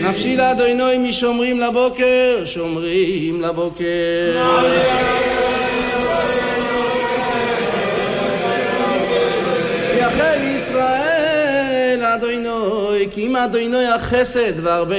נפשי לאדוני משומרים לבוקר, שומרים לבוקר. יחל ישראל אדוני, כי אם אדוני החסד והרבה